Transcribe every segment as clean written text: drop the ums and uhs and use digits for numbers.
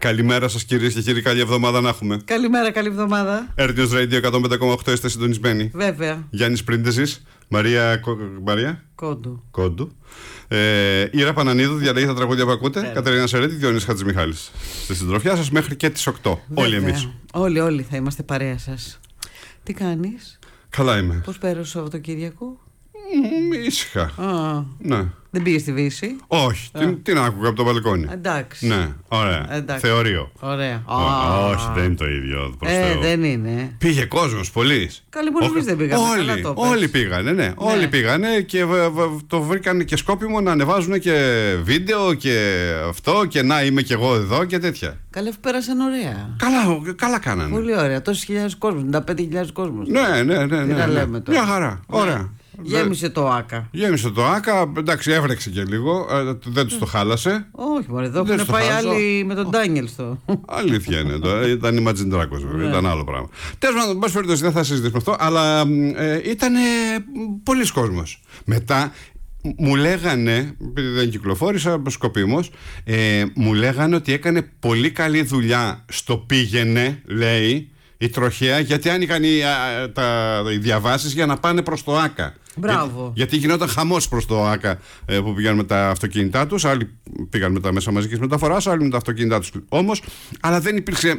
Καλημέρα σας κυρίες και κύριοι, καλή εβδομάδα να έχουμε. Καλημέρα, καλή εβδομάδα. Έρτιος Radio 105,8 είστε συντονισμένοι. Βέβαια. Γιάννης Πρίντεζης, Μαρία Κόντου. Ήρα Πανανίδου διαλέγει τα τραγούδια που ακούτε. Κατερίνα Σερέτη, Διονύσης Χατζημιχάλης. Στη συντροφιά σας μέχρι και τις 8. Όλοι εμείς. Όλοι θα είμαστε παρέα σας. Τι κάνεις? Καλά είμαι. Πώς πέρασε το Σαββατοκύριακο? Ήσυχα. Ναι. Δεν πήγε στη Βύση? Όχι, την άκουγα από το μπαλκόνι. Εντάξει. Ναι, ωραία. Θεωρείο. Ωραία. Όχι, δεν είναι το ίδιο. Δεν είναι. Πήγε κόσμος, πολλής. Καλή μόνο εμείς δεν πήγαμε. Όλοι πήγανε, ναι. Όλοι πήγανε και το βρήκαν και σκόπιμο να ανεβάζουν και βίντεο και αυτό και να είμαι κι εγώ εδώ και τέτοια. Καλά, πέρασαν ωραία. Καλά κάνανε. Πολύ ωραία. Τόσες χιλιάδες κόσμος, 95.000 κόσμος. Ναι. Τι να λέμε τώρα. Μια χαρά. Ωραία. Γέμισε το ΆΚΑ. Εντάξει, έβρεξε και λίγο. Δεν τους το χάλασε. Όχι, μωρέ, εδώ έχουν πάει άλλοι με τον Ντάνιελ στο. Αλήθεια είναι. Ήταν η Imagine Dragons, βέβαια. Ήταν άλλο πράγμα. Τέλος πάντων, πάση περιπτώσει, δεν θα συζητήσουμε αυτό, αλλά ήταν πολλοί κόσμος. Μετά μου λέγανε, επειδή δεν κυκλοφόρησα σκοπίμως, μου λέγανε ότι έκανε πολύ καλή δουλειά στο πήγαινε, λέει, η τροχέα, γιατί άνοιγαν οι διαβάσεις για να πάνε προς το ΆΚΑ. Μπράβο. Γιατί γινόταν χαμός προς το ΆΚΑ που πήγαν με τα αυτοκίνητά τους. Άλλοι πήγαν με τα μέσα μαζικής μεταφοράς, άλλοι με τα αυτοκίνητά τους όμως. Αλλά δεν υπήρξε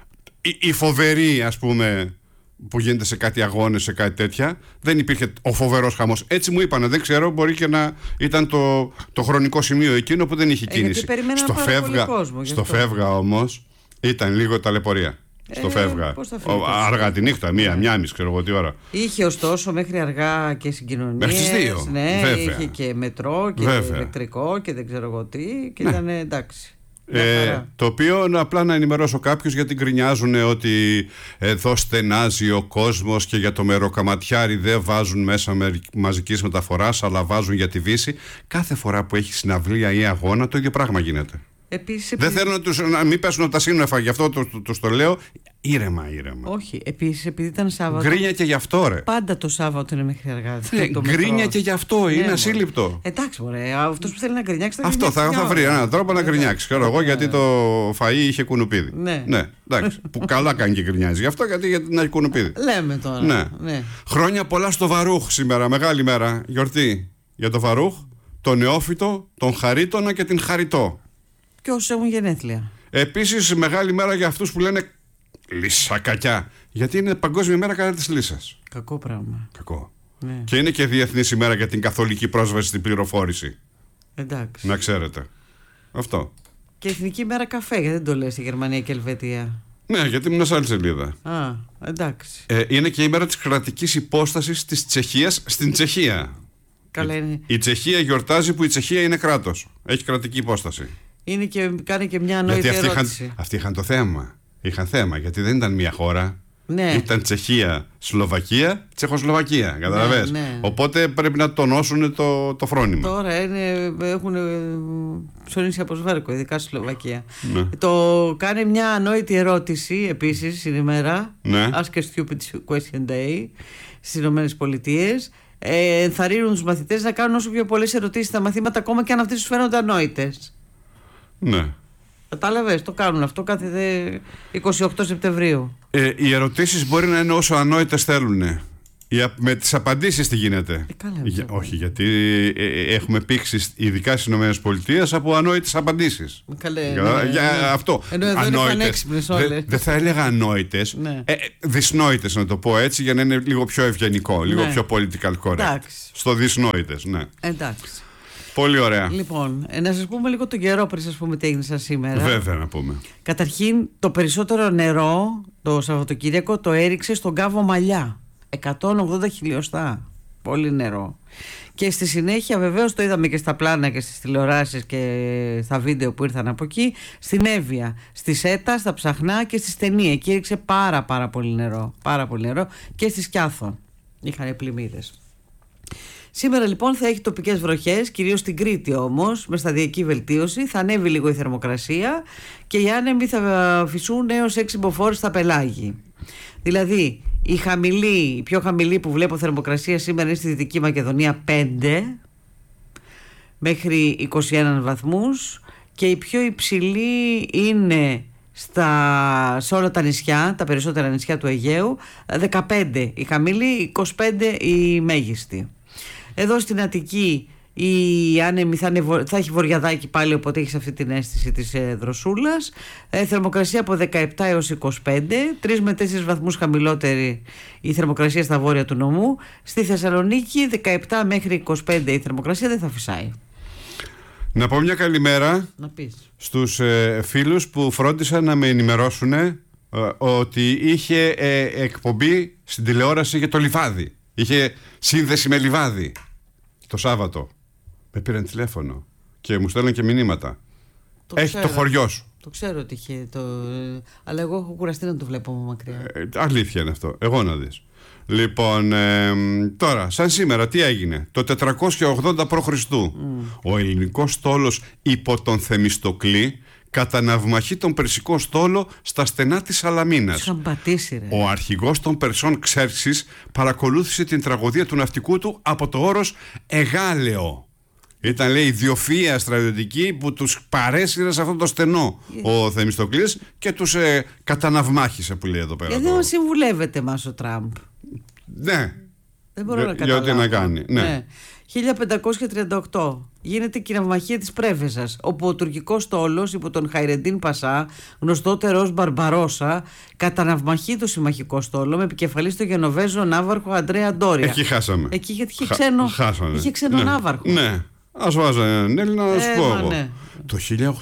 η φοβερή, ας πούμε, που γίνεται σε κάτι αγώνες, σε κάτι τέτοια. Δεν υπήρχε ο φοβερός χαμός. Έτσι μου είπανε. Δεν ξέρω, μπορεί και να ήταν το χρονικό σημείο εκείνο που δεν είχε κίνηση. Στο Φεύγα όμως ήταν λίγο ταλαιπωρία. Στο Φεύγα. Αργά τη νύχτα, μία μισή, ξέρω εγώ τι ώρα. Είχε ωστόσο μέχρι αργά και συγκοινωνίες. Μέχρι τις 2. Ναι, είχε και μετρό και ηλεκτρικό και δεν ξέρω εγώ τι. Και ήταν εντάξει. Το οποίο απλά να ενημερώσω κάποιους, γιατί γκρινιάζουν ότι εδώ στενάζει ο κόσμος και για το μεροκαματιάρι δεν βάζουν μέσα μαζικής μεταφοράς, αλλά βάζουν για τη Βύση. Κάθε φορά που έχει συναυλία ή αγώνα το ίδιο πράγμα γίνεται. Επίσης, δεν θέλω να μην πέσουν από τα σύννεφα, γι' αυτό το λέω. Ήρεμα. Όχι, επίσης επειδή ήταν Σάββατο. Γκρίνια και γι' αυτό, ρε. Πάντα το Σάββατο είναι μέχρι αργά. Γκρίνια και γι' αυτό, είναι ασύλληπτο. Εντάξει, ωραία. Αυτός που θέλει να γκρινιάξει αυτό θα βρει έναν τρόπο να γκρινιάξει. Ξέρω εγώ, γιατί το φαΐ είχε κουνουπίδι. Ναι, εντάξει. Που καλά κάνει και γκρινιάζει γι' αυτό, γιατί να έχει κουνουπίδι. Λέμε τώρα. Ναι. Χρόνια πολλά στο Βαρούχ σήμερα, μεγάλη μέρα. Γιορτή για το Βαρούχ, τον Νεόφυτο, τον Χαρίτονα και την Χαριτό. Και όσους έχουν γενέθλια. Επίσης, μεγάλη μέρα για αυτούς που λένε λυσακακιά. Γιατί είναι Παγκόσμια Μέρα κατά της λύσας. Κακό πράγμα. Κακό. Ναι. Και είναι και Διεθνής ημέρα για την καθολική πρόσβαση στην πληροφόρηση. Εντάξει. Να ξέρετε. Αυτό. Και Εθνική Μέρα καφέ, γιατί δεν το λέει στη Γερμανία και Ελβετία. Ναι, γιατί ήμουν σε άλλη σελίδα. Εντάξει. Είναι και η μέρα της κρατικής υπόστασης της Τσεχίας στην Τσεχία. Καλά είναι. Η Τσεχία γιορτάζει που η Τσεχία είναι κράτος. Έχει κρατική υπόσταση. Είναι και κάνει και μια ανόητη ερώτηση. Αυτοί είχαν το θέμα. Είχαν θέμα, γιατί δεν ήταν μια χώρα. Ναι. Ήταν Τσεχία, Σλοβακία, Τσεχοσλοβακία. Καταλαβες. Ναι. Οπότε πρέπει να τονώσουν το φρόνημα. Τώρα έχουν ψωνίσει από σβέρκο, ειδικά στη Σλοβακία. Ναι. Το κάνει μια ανόητη ερώτηση επίσης η ημέρα. Ναι. Ask a stupid question day στις Ηνωμένες Πολιτείες. Ενθαρρύνουν τους μαθητές να κάνουν όσο πιο πολλές ερωτήσεις στα μαθήματα, ακόμα και αν αυτές τους φαίνονται ανόητες. Ναι. Κατάλαβες, το κάνουν αυτό κάθε 28 Σεπτεμβρίου. Οι ερωτήσεις μπορεί να είναι όσο ανόητες θέλουν. Με τις απαντήσεις τι γίνεται? Όχι, γιατί έχουμε πήξει ειδικά στις Ηνωμένες Πολιτείες από ανόητες απαντήσεις. Αυτό. Ενώ εδώ είναι πανέξυπνες όλες. Δεν θα έλεγα ανόητες, δυσνόητες να το πω έτσι, για να είναι λίγο πιο ευγενικό, λίγο πιο political correct. Εντάξει. Στο δυσνόητες, ναι. Εντάξει. Πολύ ωραία. Λοιπόν, να σας πούμε λίγο τον καιρό πριν σας πούμε τι έγινε σας σήμερα. Βέβαια να πούμε. Καταρχήν, το περισσότερο νερό το Σαββατοκύριακο το έριξε στον κάβο Μαλλιά. 180 χιλιοστά. Πολύ νερό. Και στη συνέχεια, βεβαίως, το είδαμε και στα πλάνα και στις τηλεοράσεις και στα βίντεο που ήρθαν από εκεί, στην Εύβοια, στη Σέτα, στα Ψαχνά και στη Στενή. Εκεί έριξε πάρα πολύ νερό. Πάρα πολύ νερό. Και στη Σκιάθο είχαν πλημμύρες. Σήμερα λοιπόν θα έχει τοπικές βροχές, κυρίως στην Κρήτη όμως, με σταδιακή βελτίωση. Θα ανέβει λίγο η θερμοκρασία και οι άνεμοι θα φυσούν έως 6 μποφόρ στα πελάγη. Δηλαδή, η πιο χαμηλή που βλέπω θερμοκρασία σήμερα είναι στη Δυτική Μακεδονία 5 μέχρι 21 βαθμούς και η πιο υψηλή είναι σε όλα τα νησιά, τα περισσότερα νησιά του Αιγαίου, 15 η χαμηλή, 25 η μέγιστη. Εδώ στην Αττική η άνεμη θα έχει βορειαδάκι πάλι, οπότε έχει αυτή την αίσθηση της δροσούλας. Θερμοκρασία από 17 έως 25, 3 με 4 βαθμούς χαμηλότερη η θερμοκρασία στα βόρεια του νομού. Στη Θεσσαλονίκη 17 μέχρι 25 η θερμοκρασία, δεν θα φυσάει. Να πω μια καλημέρα στους φίλους που φρόντισαν να με ενημερώσουν ότι είχε εκπομπή στην τηλεόραση για το Λιβάδι. Είχε σύνδεση με Λιβάδι το Σάββατο. Με πήραν τηλέφωνο και μου στέλνουν και μηνύματα. Έχει το χωριό σου. Το ξέρω ότι είχε αλλά εγώ έχω κουραστεί να το βλέπω μακριά. Αλήθεια είναι αυτό. Εγώ να δεις. Λοιπόν, τώρα, σαν σήμερα, τι έγινε? Το 480 π.Χ. Ο ελληνικός στόλος υπό τον Θεμιστοκλή καταναυμαχεί τον περσικό στόλο στα στενά της Σαλαμίνας. Ο αρχηγός των Περσών Ξέρξης παρακολούθησε την τραγωδία του ναυτικού του από το όρος Εγάλεο. Ήταν, λέει, ιδιοφυΐα στρατιωτική που τους παρέσυρε σε αυτό το στενό ο Θεμιστοκλής και τους καταναυμάχησε, που λέει εδώ πέρα. Γιατί δεν συμβουλεύεται μας ο Τραμπ? Ναι. Δεν μπορώ να καταλάβω. Για ό,τι να κάνει. Ναι. 1538 γίνεται η ναυμαχία της Πρέβεζας, όπου ο τουρκικός στόλος υπό τον Χαϊρεντίν Πασά, γνωστότερο ως Μπαρμπαρόσα, καταναυμαχεί το συμμαχικό στόλο με επικεφαλή στο Γενοβέζο ναύαρχο Αντρέα Ντόρια. Εκεί χάσαμε. Εκεί γιατί είχε ξένο ναύαρχο. Ναι. Ας βάζανε έναν Έλληνα, να σου πω εγώ. Ναι. Το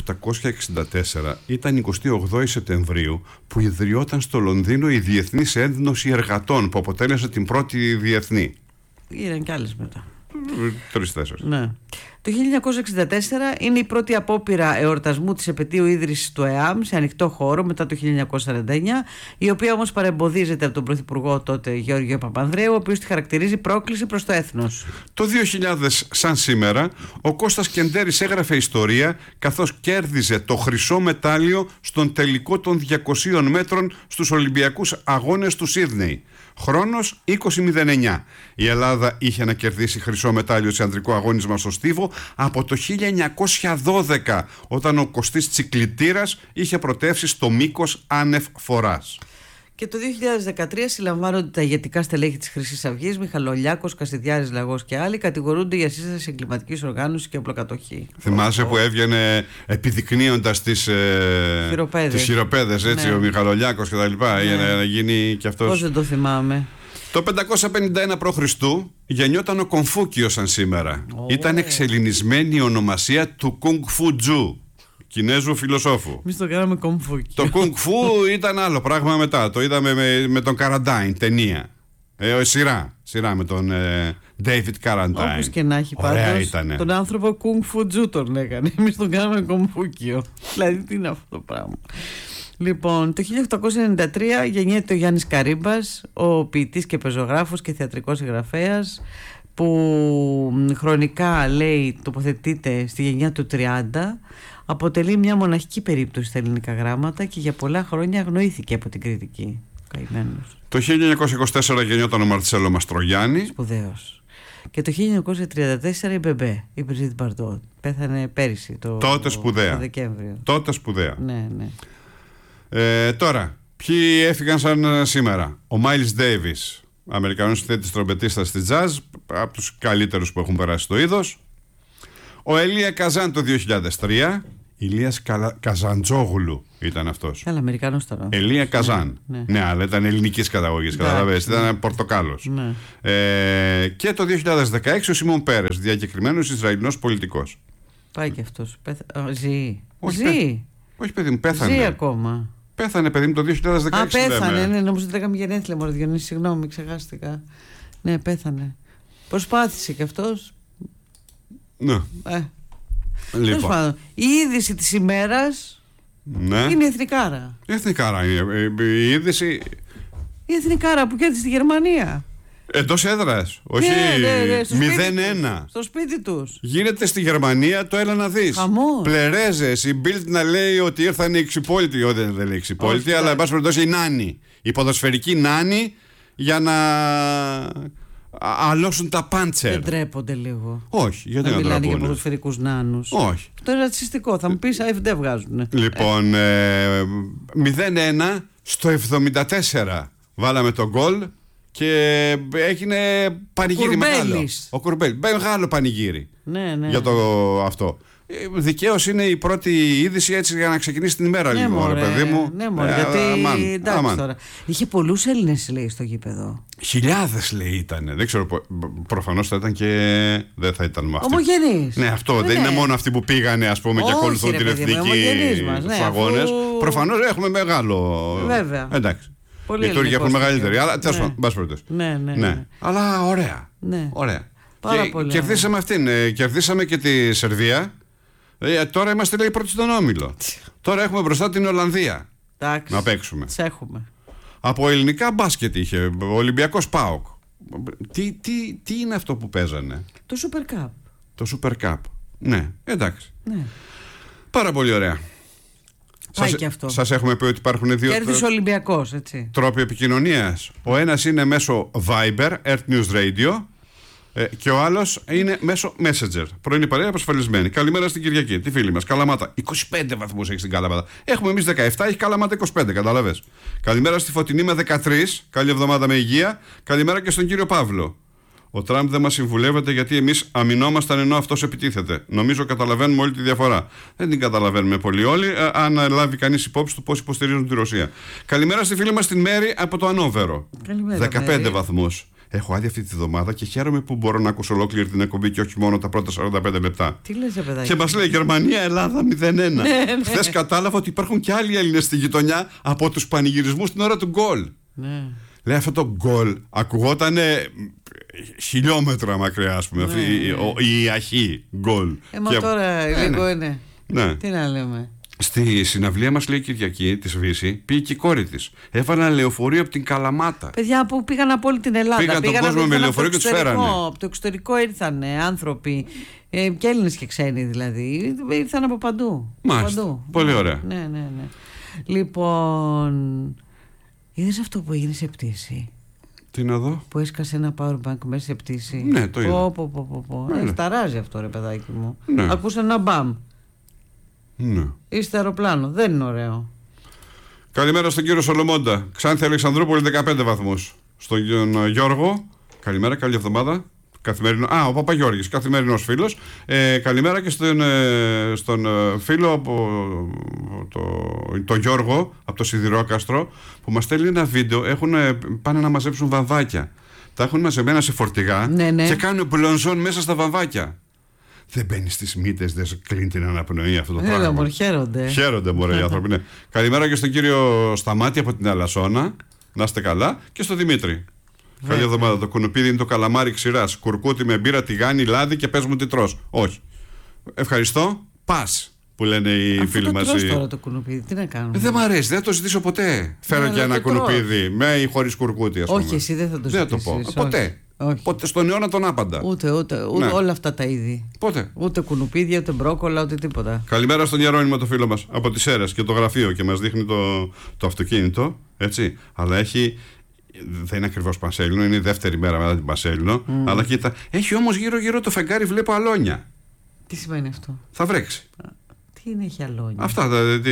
1864 ήταν 28 Σεπτεμβρίου που ιδρυόταν στο Λονδίνο η Διεθνής Ένωση Εργατών, που αποτέλεσε την πρώτη διεθνή. Γίνανε κι άλλες μετά. 3-4. Ναι. Το 1964 είναι η πρώτη απόπειρα εορτασμού της επετείου ίδρυσης του ΕΑΜ σε ανοιχτό χώρο μετά το 1949, η οποία όμως παρεμποδίζεται από τον Πρωθυπουργό τότε Γεώργιο Παπανδρέου, ο οποίος τη χαρακτηρίζει πρόκληση προς το έθνος. Το 2000, σαν σήμερα, ο Κώστας Κεντέρης έγραφε ιστορία καθώς κέρδιζε το χρυσό μετάλλιο στον τελικό των 200 μέτρων στους Ολυμπιακούς Αγώνες του Σίδνεϊ. Χρόνος 20.09. Η Ελλάδα είχε να κερδίσει χρυσό μετάλλιο σε ανδρικό αγώνισμα στο Στίβο από το 1912, όταν ο Κωστής Τσικλιτήρας είχε πρωτεύσει στο μήκος άνευ φοράς. Και το 2013 συλλαμβάνονται τα ηγετικά στελέχη της Χρυσής Αυγής, Μιχαλολιάκος, Κασιδιάρης Λαγός και άλλοι, κατηγορούνται για σύσταση εγκληματικής οργάνωσης και οπλοκατοχή. Θυμάσαι που έβγαινε επιδεικνύοντας τις χειροπέδες, έτσι, ο Μιχαλολιάκος και τα λοιπά, για να γίνει και αυτός. Πώς δεν το θυμάμαι. Το 551 π.Χ. γεννιόταν ο Κομφούκιος σαν σήμερα. Ήταν εξελληνισμένη η ονομασία του Κουνγκ Φου Τζου, Κινέζου φιλοσόφου. Εμείς το κάναμε Κομφούκιο. Το Κουνγκ Φου ήταν άλλο πράγμα μετά. Το είδαμε με τον Καραντάιν, ταινία. Σειρά με τον David Καραντάιν. Όπως και να έχει, πάντως τον άνθρωπο Κουνγκ Φου Τζου τον έκανε. Εμείς τον κάναμε Κομφούκιο. Δηλαδή τι είναι αυτό το πράγμα? Λοιπόν, το 1893 γεννιέται ο Γιάννης Καρύμπας, ο ποιητής και πεζογράφος και θεατρικός συγγραφέας, που χρονικά, λέει, τοποθετείται στη γενιά του 30. Αποτελεί μια μοναχική περίπτωση στα ελληνικά γράμματα και για πολλά χρόνια αγνοήθηκε από την κριτική. Καημένος. Το 1924 γεννιόταν ο Μαρτσέλο Μαστρογιάννη. Σπουδαίος. Και το 1934 η Μπεμπέ, η Μπριζίτ Μπαρντό. Πέθανε πέρυσι τότε σπουδαία. Το Δεκέμβριο. Τότε σπουδαία. Ναι, ναι. Τώρα, ποιοι έφυγαν σαν σήμερα? Ο Μάιλς Ντέιβις, Αμερικανός συνθέτης τρομπετίστας στη jazz, από τους καλύτερους που έχουν περάσει το είδος. Ο Ελία Καζάν το 2003. Ηλίας Καζαντζόγλου ήταν αυτός. Καλά, Αμερικανός ήταν. Ελία Καζάν. Ναι, αλλά ήταν ελληνικής καταγωγής, καταλαβαίνεις. Ήταν Πορτοκάλος. Ναι. Και το 2016 ο Σιμών Πέρες, διακεκριμένος Ισραηλινός πολιτικός. Πάει και αυτός. Ζει. Όχι, παιδί μου, πέθανε. Ζει ακόμα. Πέθανε, παιδί μου, το 2016. Πέθανε, ναι, νομίζω ότι λέγαμε γενέθλια, μωρέ Διονύση, συγγνώμη, ξεχάστηκα. Ναι, πέθανε. Προσπάθησε κι αυτός. Ναι. Λοιπόν. Η είδηση της ημέρας, ναι, είναι η Εθνικάρα. Η Εθνικάρα είναι η είδηση. Η Εθνικάρα που κέρδισε στη Γερμανία. Εντός έδρας, όχι 0-1. Στο σπίτι τους. Γίνεται στη Γερμανία, το έλα να δεις. Πλερέζες, η Bild να λέει ότι ήρθαν οι εξυπόλυτοι. Όχι, δεν λέει εξυπόλυτοι, αλλά εν πάση περιπτώσει η Νάνη. Η ποδοσφαιρική Νάνη, για να αλώσουν τα πάντσερ. Δεν τρέπονται λίγο? Όχι, γιατί να μιλάνε για τρέπονται? ποδοσφαιρικούς νάνους. Όχι. Αυτό είναι ρατσιστικό. Θα μου πεις, δεν βγάζουν. Λοιπόν, 0-1 στο 74 βάλαμε τον γκολ και έγινε πανηγύρι μεγάλο. Ο Κουρμπέλης. Μεγάλο πανηγύρι. Ναι. Για το αυτό. Δικαίως είναι η πρώτη είδηση έτσι για να ξεκινήσει την ημέρα, λίγο, ρε παιδί μου. Ναι, γιατί εντάξει τώρα. Είχε πολλούς Έλληνες, λέει, στο γήπεδο. Χιλιάδες, λέει, ήταν. Δεν ξέρω, προφανώς θα ήταν και δεν θα ήταν με αυτοί. Ομογενείς. Ναι, αυτό δεν είναι μόνο αυτοί που πήγανε, ας πούμε, και ακολουθούν την εθνική στους αγώνες. Προφανώς έχουμε μεγάλο. Βέβαια. Εντάξει. Οι Τούρκοι έχουν μεγαλύτερη. Αλλά τέλος πάντων, ναι. Αλλά ωραία. Ναι. Ωραία. Πάρα πολύ. Κερδίσαμε αυτήν. Κερδίσαμε και τη Σερβία. Τώρα είμαστε, λέει, πρώτοι στον όμιλο. Τώρα έχουμε μπροστά την Ολλανδία. Εντάξει. Να παίξουμε. Τις έχουμε. Από ελληνικά μπάσκετ είχε. Ο Ολυμπιακός ΠΑΟΚ. Τι είναι αυτό που παίζανε? Το Super Cup. Το Super Cup. Ναι, εντάξει. Ναι. Πάρα πολύ ωραία. Σας έχουμε πει ότι υπάρχουν δύο Κέρδισε ο Ολυμπιακός, έτσι, τρόποι επικοινωνίας. Ο ένας είναι μέσω Viber, Earth News Radio, και ο άλλος είναι μέσω Messenger. Πρωινή παρέα απασφαλισμένη. Καλημέρα στην Κυριακή, τη φίλη μας. Καλαμάτα. 25 βαθμούς έχει στην Καλαμάτα. Έχουμε εμείς 17, έχει Καλαμάτα 25, κατάλαβες. Καλημέρα στη Φωτεινή με 13. Καλή εβδομάδα με υγεία. Καλημέρα και στον κύριο Παύλο. Ο Τραμπ δεν μας συμβουλεύεται γιατί εμείς αμυνόμασταν ενώ αυτός επιτίθεται. Νομίζω καταλαβαίνουμε όλη τη διαφορά. Δεν την καταλαβαίνουμε πολύ όλοι, αν λάβει κανείς υπόψη του πώς υποστηρίζουν τη Ρωσία. Καλημέρα στη φίλη μας την Μέρη από το Ανόβερο. Καλημέρα, 15 βαθμούς. Έχω άδεια αυτή τη βδομάδα και χαίρομαι που μπορώ να ακούσω ολόκληρη την εκπομπή και όχι μόνο τα πρώτα 45 λεπτά. Τι λες, παιδάκι? Και μας λέει Γερμανία, Ελλάδα 0-1. Χθες κατάλαβα ότι υπάρχουν και άλλοι Έλληνες στη γειτονιά από τους πανηγυρισμούς την ώρα του γκολ. Ναι. Λέει, αυτό το γκολ ακουγόταν χιλιόμετρα μακριά, ας πούμε. Αυτή η αχή γκολ. Μα τώρα λίγο είναι. Ναι. Τι να λέμε. Στη συναυλία μας, λέει, Κυριακή, τη Βύση, πήγε και η κόρη της. Έβαλαν λεωφορείο από την Καλαμάτα. Παιδιά που πήγαν από όλη την Ελλάδα. Πήγαν τον κόσμο με λεωφορείο και τους φέρανε. Από το εξωτερικό ήρθαν άνθρωποι. Και Έλληνες και ξένοι δηλαδή. Ήρθαν από παντού. Μάλιστα. Παντού. Πολύ ωραία. Ναι. Λοιπόν. Είδες αυτό που έγινε σε πτήση? Τι να δω? Που έσκασε ένα powerbank μέσα σε πτήση. Ναι, το είδα. Σταράζει αυτό, ρε παιδάκι μου. Ναι. Ακούσε ένα μπαμ. Ναι. Είστε αεροπλάνο. Δεν είναι ωραίο. Καλημέρα στον κύριο Σολομώντα. Ξάνθη Αλεξανδρούπολη 15 βαθμούς. Στον Γιώργο. Καλημέρα, καλή εβδομάδα. Καθημερινό. Ο Παπαγιώργης, καθημερινός φίλος. Καλημέρα και στον φίλο από το Γιώργο από το Σιδηρόκαστρο που μας στέλνει ένα βίντεο. Πάνε να μαζέψουν βαμβάκια. Τα έχουν μαζεμένα σε φορτηγά και κάνουν μπλονζόν μέσα στα βαμβάκια. Δεν μπαίνει στις μύτες, δεν κλείνει την αναπνοή αυτό το πράγμα. Χαίρονται. Χαίρονται, μωρέ, οι άνθρωποι. Ναι. Καλημέρα και στον κύριο Σταμάτη από την Αλασσόνα. Να είστε καλά. Και στον Δημήτρη. Καλή εβδομάδα. Το κουνουπίδι είναι το καλαμάρι ξηράς. Κουρκούτι με μπύρα, τηγάνι, λάδι και πες μου τι τρως. Όχι. Ευχαριστώ. Πας, που λένε οι φίλοι μας. Αυτό τώρα το κουνουπίδι, τι να κάνουμε? Δεν μ' αρέσει, δεν θα το ζητήσω ποτέ. Φέρω και ένα κουνουπίδι με ή χωρίς κουρκούτι, ας πούμε. Όχι, εσύ δεν θα το ζητήσεις. Δεν θα το πω. Ποτέ. Ποτέ στον αιώνα τον άπαντα. Ούτε όλα αυτά τα είδη. Πότε? Ούτε κουνουπίδια, ούτε μπρόκολα, ούτε τίποτα. Καλημέρα στον Ιερώνυμο, το φίλο μας από τις Σέρρες και το γραφείο και μας δείχνει το αυτοκίνητο. Έτσι. Αλλά έχει. Δεν είναι ακριβώς Πανσέλινο, είναι η δεύτερη μέρα μετά την Πανσέλινο. Αλλά κοίτα, έχει όμως γύρω-γύρω το φεγγάρι, βλέπω αλόνια. Τι σημαίνει αυτό? Θα βρέξει. Τι είναι, έχει αλόνια? Αυτά,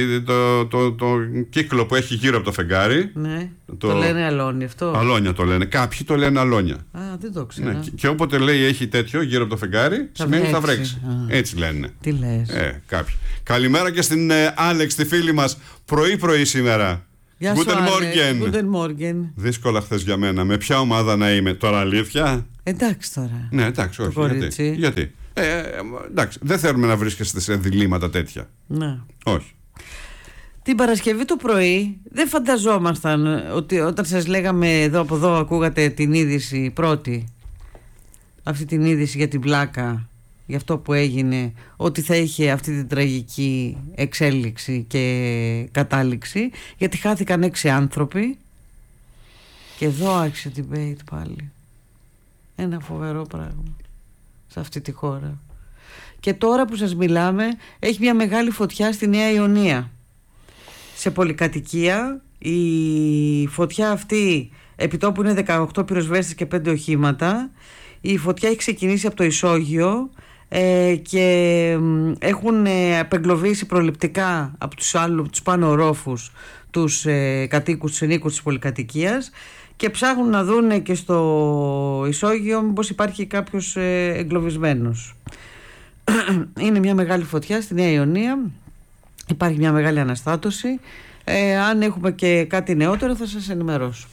το κύκλο που έχει γύρω από το φεγγάρι. Ναι. Το λένε αλόνι αυτό. Αλόνια το λένε. Κάποιοι το λένε αλόνια. Δεν το ξέρω. Ναι. Και όποτε λέει έχει τέτοιο γύρω από το φεγγάρι, σημαίνει θα βρέξει. Έτσι λένε. Τι λες? Κάποιοι. Καλημέρα και στην Άλεξ, τη φίλη μας. Πρωί-πρωί σήμερα. Guten Morgen. Δύσκολα χθες για μένα. Με ποια ομάδα να είμαι? Τώρα αλήθεια? Εντάξει τώρα. Ναι, εντάξει, όχι. Γιατί? Εντάξει, δεν θέλουμε να βρίσκεστε σε διλήμματα τέτοια. Ναι. Όχι. Την Παρασκευή το πρωί δεν φανταζόμασταν ότι όταν σας λέγαμε εδώ από εδώ, ακούγατε την είδηση πρώτη, αυτή την είδηση για την πλάκα, για αυτό που έγινε, ότι θα είχε αυτή την τραγική εξέλιξη και κατάληξη, γιατί χάθηκαν 6 άνθρωποι και εδώ άρχισε debate πάλι. Ένα φοβερό πράγμα σε αυτή τη χώρα. Και τώρα που σας μιλάμε έχει μια μεγάλη φωτιά στη Νέα Ιωνία, σε πολυκατοικία. Η φωτιά αυτή Επιτόπου είναι 18 πυροσβέστες και 5 οχήματα. Η φωτιά έχει ξεκινήσει από το ισόγειο και έχουν απεγκλωβίσει προληπτικά από τους πάνω ορόφους τους κατοίκους, τους ενίκους της πολυκατοικίας, και ψάχνουν να δούνε και στο ισόγειο μήπως υπάρχει κάποιος εγκλωβισμένος. Είναι μια μεγάλη φωτιά στη Νέα Ιωνία, υπάρχει μια μεγάλη αναστάτωση. Αν έχουμε και κάτι νεότερο θα σας ενημερώσουμε.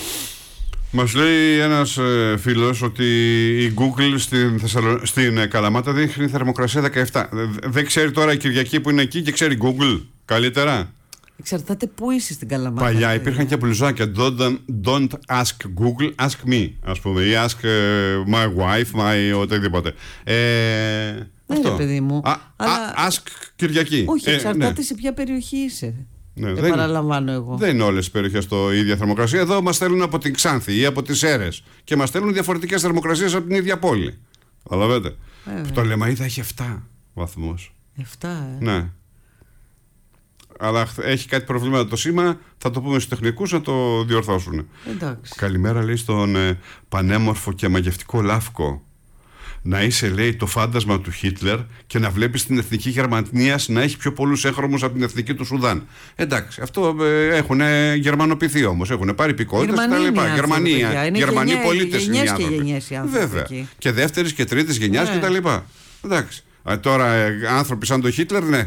Μας λέει ένας φίλος ότι η Google στην Καλαμάτα δείχνει θερμοκρασία 17. Δεν ξέρει τώρα η Κυριακή που είναι εκεί και ξέρει Google καλύτερα? Εξαρτάται πού είσαι στην Καλαμάτα. Παλιά υπήρχαν και μπλουζάκια. Don't ask Google, ask me, ας πούμε, ή ask my wife, my οτιδήποτε. Ναι, παιδί μου. Αλλά... Ask Κυριακή. Όχι, εξαρτάται σε ποια περιοχή είσαι. Ναι, δεν παραλαμβάνω εγώ. Δεν είναι όλες οι περιοχές το ίδια θερμοκρασία. Εδώ μας στέλνουν από την Ξάνθη ή από τις Σέρρες και μας στέλνουν διαφορετικές θερμοκρασίες από την ίδια πόλη. Καταλαβαίνετε. Το Λεμαΐδα έχει 7 βαθμούς. 7, Ναι. Αλλά έχει κάτι προβλήματα το σήμα. Θα το πούμε στους τεχνικούς να το διορθώσουν. Εντάξει. Καλημέρα, λέει, στον πανέμορφο και μαγευτικό Λάφκο. Να είσαι, λέει, το φάντασμα του Χίτλερ και να βλέπεις την εθνική Γερμανία να έχει πιο πολλούς έγχρωμους από την εθνική του Σουδάν. Εντάξει, αυτό έχουν γερμανοποιηθεί όμως. Έχουν πάρει υπηκότητες κτλ. Γερμανοί πολίτες είναι οι άνθρωποι. Βέβαια. Και δεύτερης και τρίτης γενιάς κτλ. Εντάξει. Τώρα άνθρωποι σαν τον Χίτλερ, ναι,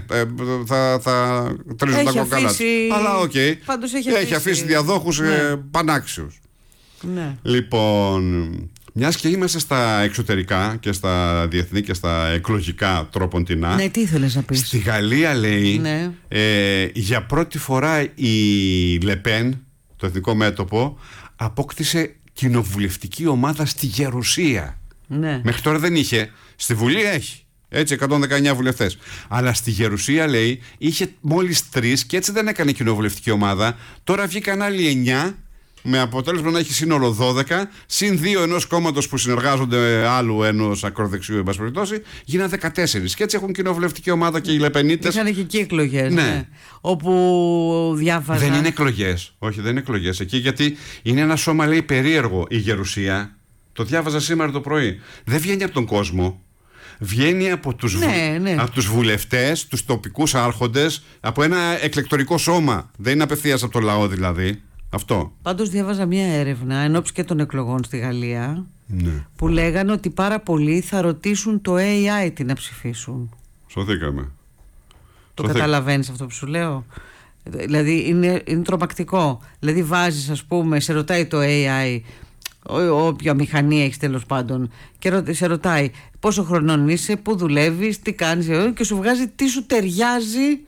θα τρίζουν τα κοκάλα. Αλλά οκ. Έχει αφήσει διαδόχους πανάξιους. Ναι. Λοιπόν, μιας και είμαστε στα εξωτερικά και στα διεθνή και στα εκλογικά τρόποντινά. Ναι, τι ήθελες να πεις? Στη Γαλλία, λέει, ναι, για πρώτη φορά η Λεπέν, το εθνικό μέτωπο, απόκτησε κοινοβουλευτική ομάδα στη Γερουσία. Ναι. Μέχρι τώρα δεν είχε. Στη Βουλή έχει. Έτσι, 119 βουλευτές. Αλλά στη Γερουσία, λέει, είχε μόλις 3 και έτσι δεν έκανε κοινοβουλευτική ομάδα. Τώρα βγήκαν άλλοι 9, με αποτέλεσμα να έχει σύνολο 12, συν 2 ενός κόμματος που συνεργάζονται, άλλου ενός ακροδεξιού, εν πάση περιπτώσει, γίνανε 14. Και έτσι έχουν κοινοβουλευτική ομάδα και οι Λεπενίτες. Είχαν και εκεί εκλογές. Ναι. Ναι. Όπου διάφαζαν. Δεν είναι εκλογές. Όχι, δεν είναι εκλογές εκεί, γιατί είναι ένα σώμα, λέει, περίεργο η Γερουσία. Το διάβαζα σήμερα το πρωί. Δεν βγαίνει από τον κόσμο. Βγαίνει από τους βουλευτές, τους τοπικούς άρχοντες, από ένα εκλεκτορικό σώμα. Δεν είναι απευθείας από το λαό, δηλαδή. Αυτό. Πάντως διάβαζα μια έρευνα ενόψει και των εκλογών στη Γαλλία, ναι, που λέγανε ότι πάρα πολλοί θα ρωτήσουν το AI τι να ψηφίσουν. Σωθήκαμε. Το καταλαβαίνεις αυτό που σου λέω? Δηλαδή είναι τρομακτικό. Δηλαδή βάζεις, ας πούμε, σε ρωτάει το AI, όποια μηχανή έχεις τέλος πάντων, και σε ρωτάει πόσο χρονών είσαι, πού δουλεύεις, τι κάνεις, και σου βγάζει τι σου ταιριάζει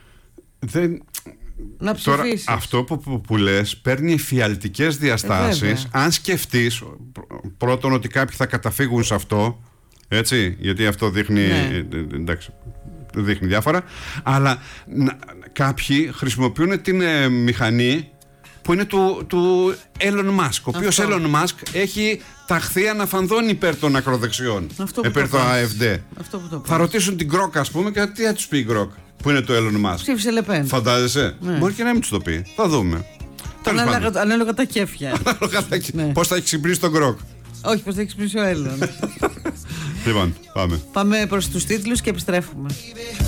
να ψηφίσεις. Τώρα αυτό που λες παίρνει εφιαλτικές διαστάσεις. Αν σκεφτείς πρώτον ότι κάποιοι θα καταφύγουν σε αυτό, έτσι, γιατί αυτό δείχνει, εντάξει, δείχνει διάφορα, αλλά κάποιοι χρησιμοποιούν την μηχανή που είναι του Elon Musk, ο οποίος Elon Musk έχει ταχθεί αναφανδόν υπέρ των ακροδεξιών, υπέρ το AfD. Θα ρωτήσουν την Grok, ας πούμε, και τι θα τους πει η Grok, που είναι το Elon Musk? Ψήφισε Λεπέν. Φαντάζεσαι? Ναι. Μπορεί και να μην τους το πει. Θα δούμε. Ανάλογα τα κέφια. Πώς θα έχει ξυπνήσει τον Grok? Όχι, πώς θα έχει ξυπνήσει ο Elon. Λοιπόν, πάμε. Πάμε προς τους τίτλους και επιστρέφουμε.